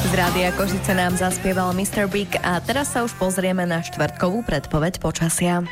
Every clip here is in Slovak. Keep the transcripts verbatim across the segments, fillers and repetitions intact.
Z Rádia Košice nám zaspieval mister Big a teraz sa už pozrieme na štvrtkovú predpoveď počasia.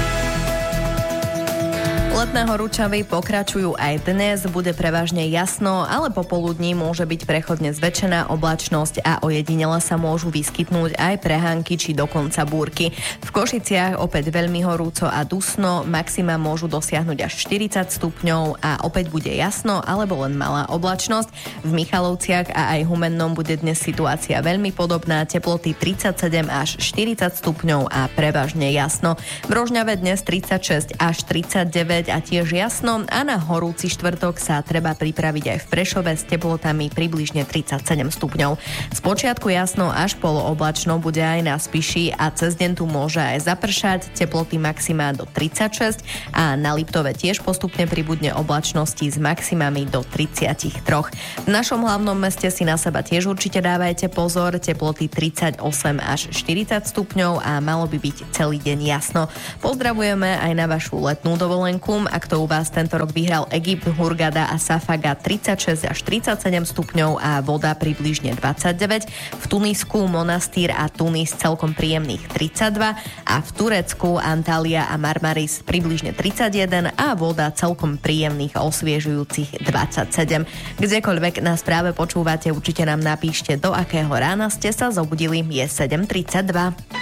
Letné horúčavy pokračujú aj dnes, bude prevažne jasno, ale popoludní môže byť prechodne zväčšená oblačnosť a ojedinele sa môžu vyskytnúť aj prehánky či dokonca búrky. V Košiciach opäť veľmi horúco a dusno, maxima môžu dosiahnuť až štyridsať stupňov a opäť bude jasno alebo len malá oblačnosť. V Michalovciach a aj Humennom bude dnes situácia veľmi podobná, teploty tridsaťsedem až štyridsať stupňov a prevažne jasno. V Rožňave dnes tridsaťšesť až tridsaťdeväť a tiež jasno a na horúci štvrtok sa treba pripraviť aj v Prešove s teplotami približne tridsaťsedem stupňov. Spočiatku jasno až polooblačno bude aj na Spiši a cez deň tu môže aj zapršať, teploty maxima do tridsaťšesť a na Liptove tiež postupne pribudne oblačnosti s maximami do tridsaťtri. V našom hlavnom meste si na seba tiež určite dávajte pozor, teploty tridsaťosem až štyridsať stupňov a malo by byť celý deň jasno. Pozdravujeme aj na vašu letnú dovolenku. Ak to u vás tento rok vyhral Egypt, Hurghada a Safaga tridsaťšesť až tridsaťsedem stupňov a voda približne dvadsaťdeväť. V Tunisku Monastýr a Tunis celkom príjemných tridsaťdva a v Turecku Antalya a Marmaris približne tridsaťjeden a voda celkom príjemných a osviežujúcich dvadsaťsedem. Kdekoľvek nás práve počúvate, určite nám napíšte, do akého rána ste sa zobudili. Je sedem tridsaťdva.